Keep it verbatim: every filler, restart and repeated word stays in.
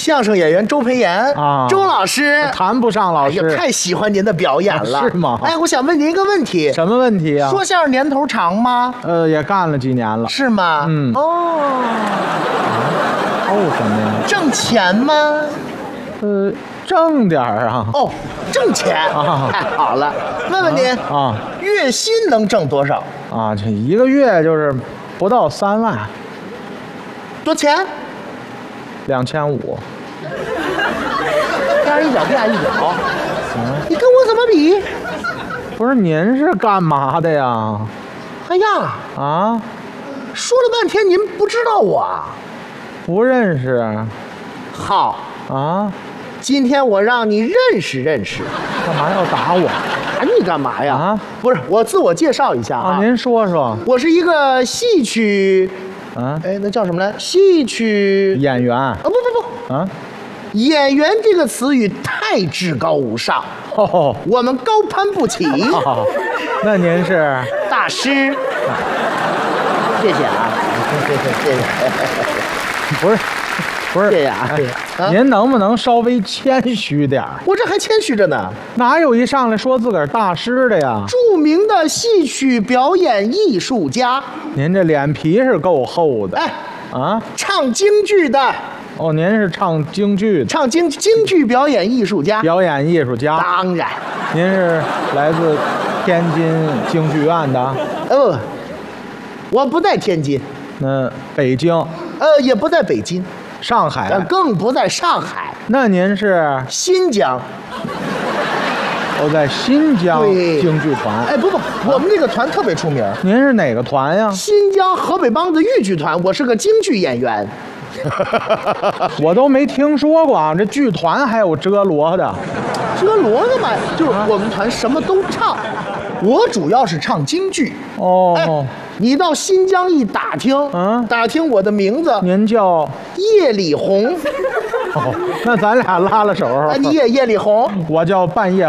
相声演员周培炎啊， 周老师， 谈不上老师， 哎呀，太喜欢您的表演了， 是吗？ 哎，我想问您一个问题， 什么问题啊？ 说相声年头长吗？ 呃，也干了几年了， 是吗？ 嗯， 哦， 哦什么呀？ 挣钱吗？ 呃，挣点儿啊。 哦，挣钱啊， 太好了。问问您啊， 月薪能挣多少？ 啊，这一个月就是不到三万， 多钱？ 两千五。 天上一脚地下一脚，嗯，你跟我怎么比？ 不是，您是干嘛的呀？ 哎呀， 啊， 说了半天您不知道我啊？ 不认识。 好啊， 今天我让你认识认识。 干嘛要打我？ 打你干嘛呀？ 啊， 不是，我自我介绍一下啊。 啊，您说说。 我是一个戏曲， 啊， 哎，那叫什么来？戏曲演员。啊， 不不不， 啊， 演员这个词语太至高无上， 哦， 我们高攀不起。 哦，那您是大师，谢谢啊，谢谢谢谢， 不是不是？ 谢谢啊，啊您能不能稍微谦虚点儿？ 我这还谦虚着呢。 哪有一上来说自个儿大师的呀？ 著名的戏曲表演艺术家， 您这脸皮是够厚的。 哎， 啊， 唱京剧的， 哦，您是唱京剧的， 唱京京剧表演艺术家。 表演艺术家。 当然， 您是来自天津京剧院的？ 呃，我不在天津， 那北京、 呃，也不在北京， 上海呃，更不在上海， 那您是新疆。 我在新疆对京剧团。 哎，不不，我们这个团特别出名， 您是哪个团呀？ 新疆河北梆子豫剧团，我是个京剧演员。 我都没听说过啊，这剧团还有遮罗的。 遮罗的嘛，就是我们团什么都唱，我主要是唱京剧。 哦， 哎，你到新疆一打听， 嗯打听我的名字您叫？ 叶里红， 哦，那咱俩拉了手。 啊，你也叶里红。 我叫半夜